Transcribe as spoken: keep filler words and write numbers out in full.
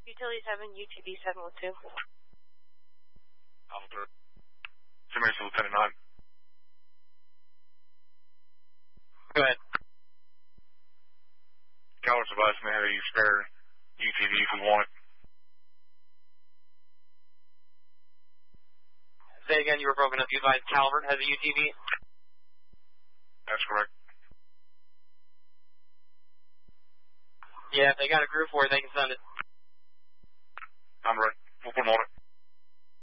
Utility seven, U T V seven one two. Alpha Simulator Lieutenant nine. Go ahead. Calvert's advised me have a spare U T V if we want it. Say again, you were broken up. You advised Calvert has a U T V? That's correct. Yeah, if they got a group for it, they can send it. I'm ready. We'll put them on it.